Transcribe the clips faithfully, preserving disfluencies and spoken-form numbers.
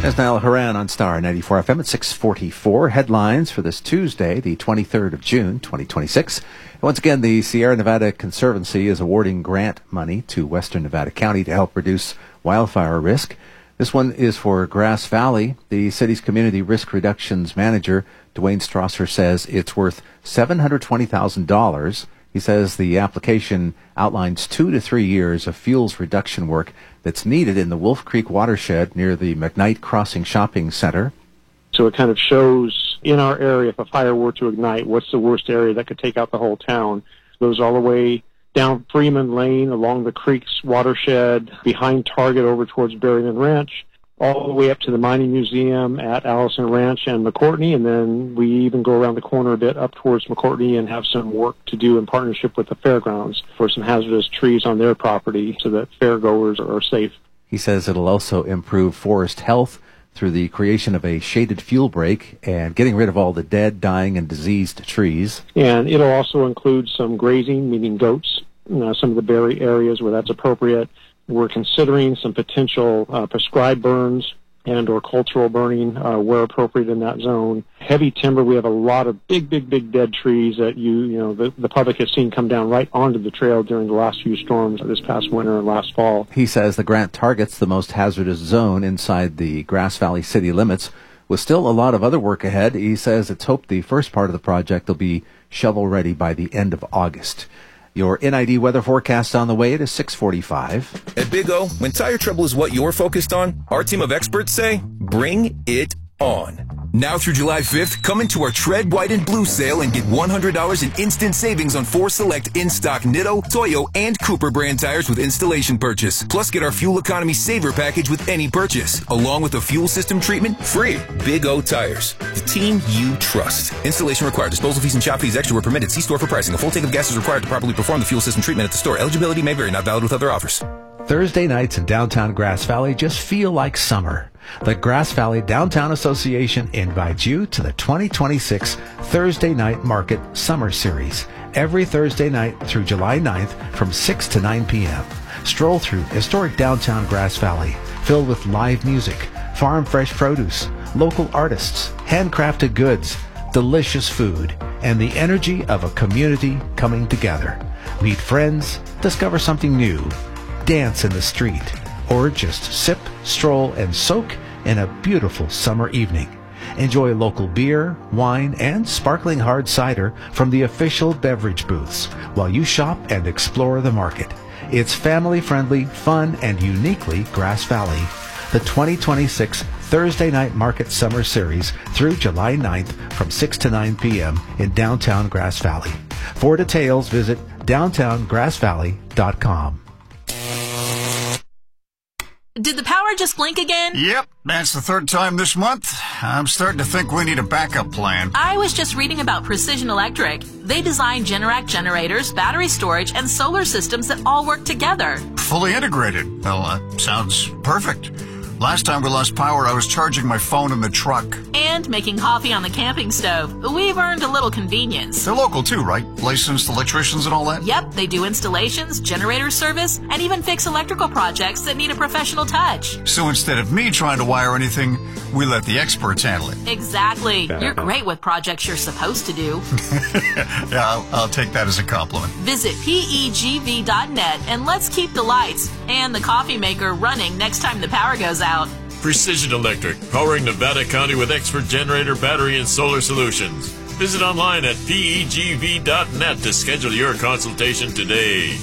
There's Niall Horan on Star ninety-four F M at six forty-four. Headlines for this Tuesday, the twenty-third of June, twenty twenty-six. Once again, the Sierra Nevada Conservancy is awarding grant money to Western Nevada County to help reduce wildfire risk. This one is for Grass Valley. The city's community risk reductions manager, Dwayne Strasser, says it's worth seven hundred twenty thousand dollars. He says the application outlines two to three years of fuels reduction work that's needed in the Wolf Creek watershed near the McKnight Crossing Shopping Center. So it kind of shows in our area, if a fire were to ignite, what's the worst area that could take out the whole town. It goes all the way down Freeman Lane, along the creek's watershed, behind Target over towards Berryman Ranch, all the way up to the Mining Museum at Allison Ranch and McCourtney, and then we even go around the corner a bit up towards McCourtney and have some work to do in partnership with the fairgrounds for some hazardous trees on their property so that fairgoers are safe. He says it'll also improve forest health through the creation of a shaded fuel break and getting rid of all the dead, dying, and diseased trees. And it'll also include some grazing, meaning goats, you know, some of the berry areas where that's appropriate. We're considering some potential uh, prescribed burns and or cultural burning uh, where appropriate in that zone. Heavy timber, we have a lot of big, big, big dead trees that you, you know, the, the public has seen come down right onto the trail during the last few storms this past winter and last fall. He says the grant targets the most hazardous zone inside the Grass Valley city limits. With still a lot of other work ahead, he says it's hoped the first part of the project will be shovel-ready by the end of August. Your N I D weather forecast on the way. It is six forty-five. At Big O, when tire trouble is what you're focused on, our team of experts say, bring it on. Now through July fifth, come into our Tread White and Blue sale and get one hundred dollars in instant savings on four select in-stock Nitto, Toyo, and Cooper brand tires with installation purchase. Plus, get our Fuel Economy Saver package with any purchase, along with a fuel system treatment free. Big O Tires, the team you trust. Installation required. Disposal fees and shop fees extra were permitted. See store for pricing. A full tank of gas is required to properly perform the fuel system treatment at the store. Eligibility may vary. Not valid with other offers. Thursday nights in downtown Grass Valley just feel like summer. The Grass Valley Downtown Association invites you to the twenty twenty-six Thursday Night Market Summer Series every Thursday night through July ninth from six to nine p.m. Stroll through historic downtown Grass Valley, filled with live music, farm fresh produce, local artists, handcrafted goods, delicious food, and the energy of a community coming together. Meet friends, discover something new, dance in the street, or just sip, stroll, and soak in a beautiful summer evening. Enjoy local beer, wine, and sparkling hard cider from the official beverage booths while you shop and explore the market. It's family-friendly, fun, and uniquely Grass Valley. The twenty twenty-six Thursday Night Market Summer Series through July ninth from six to nine p.m. in downtown Grass Valley. For details, visit downtown grass valley dot com. Did the power just blink again? Yep, that's the third time this month. I'm starting to think we need a backup plan. I was just reading about Precision Electric. They design Generac generators, battery storage, and solar systems that all work together. Fully integrated. Well, uh, sounds perfect. Last time we lost power, I was charging my phone in the truck. And making coffee on the camping stove. We've earned a little convenience. They're local too, right? Licensed electricians and all that? Yep, they do installations, generator service, and even fix electrical projects that need a professional touch. So instead of me trying to wire anything, we let the experts handle it. Exactly. You're great with projects you're supposed to do. Yeah, I'll, I'll take that as a compliment. Visit P E G V dot net and let's keep the lights and the coffee maker running next time the power goes out. Precision Electric, powering Nevada County with expert generator, battery, and solar solutions. Visit online at P E G V dot net to schedule your consultation today.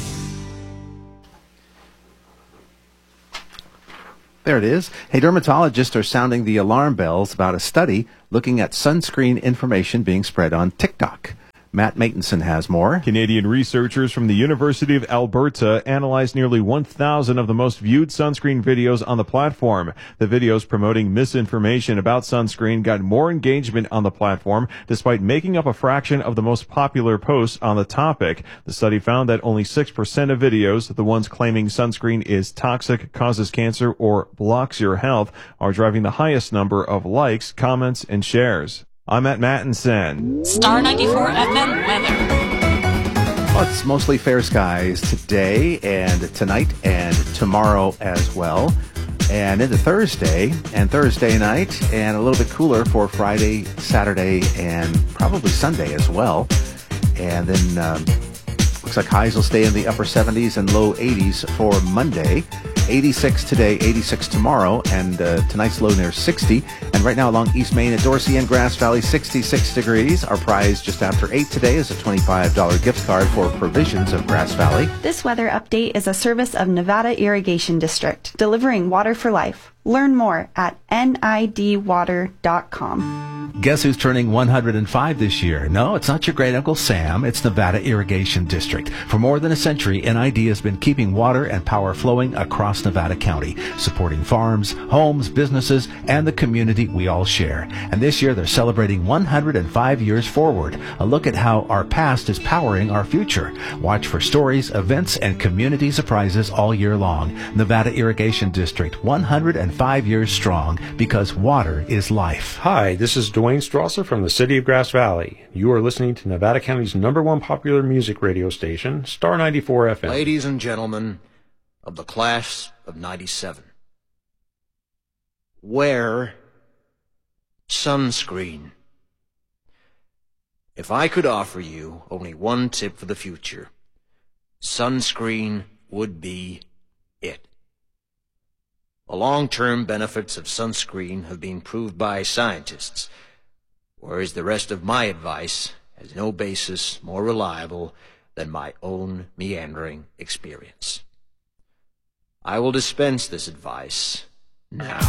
There it is. Hey, dermatologists are sounding the alarm bells about a study looking at sunscreen information being spread on TikTok. Matt Matenson has more. Canadian researchers from the University of Alberta analyzed nearly one thousand of the most viewed sunscreen videos on the platform. The videos promoting misinformation about sunscreen got more engagement on the platform, despite making up a fraction of the most popular posts on the topic. The study found that only six percent of videos, the ones claiming sunscreen is toxic, causes cancer, or blocks your health, are driving the highest number of likes, comments, and shares. I'm at Mattinson. Star ninety-four F M weather. Well, it's mostly fair skies today and tonight and tomorrow as well. and into Thursday and Thursday night, and a little bit cooler for Friday, Saturday, and probably Sunday as well. And then um, looks like highs will stay in the upper seventies and low eighties for Monday. eighty-six today, eighty-six tomorrow, and uh, tonight's low near sixty. And right now along East Main at Dorsey and Grass Valley, sixty-six degrees. Our prize just after eight today is a twenty-five dollars gift card for Provisions of Grass Valley. This weather update is a service of Nevada Irrigation District, delivering water for life. Learn more at N I D water dot com. Guess who's turning one hundred five this year? No, it's not your great Uncle Sam. It's Nevada Irrigation District. For more than a century, N I D has been keeping water and power flowing across Nevada County, supporting farms, homes, businesses, and the community we all share. And this year, they're celebrating one hundred five years forward. A look at how our past is powering our future. Watch for stories, events, and community surprises all year long. Nevada Irrigation District, one hundred five years strong, because water is life. Hi, this is Dwayne Strasser from the City of Grass Valley. You are listening to Nevada County's number one popular music radio station, Star ninety-four F M. Ladies and gentlemen of the class of ninety-seven, wear sunscreen. If I could offer you only one tip for the future, sunscreen would be it. The long-term benefits of sunscreen have been proved by scientists, whereas the rest of my advice has no basis more reliable than my own meandering experience. I will dispense this advice now.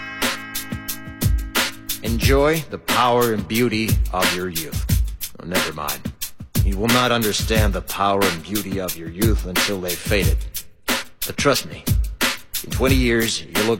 Enjoy the power and beauty of your youth. Oh, never mind. You will not understand the power and beauty of your youth until they've faded. But trust me, in twenty years, you'll look